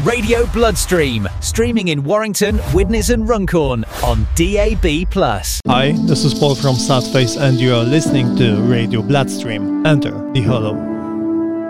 Radio Bloodstream, streaming in Warrington, Widnes and Runcorn on DAB+. Hi, this is Paul from Sadface and you are listening to Radio Bloodstream. Enter the Hollow.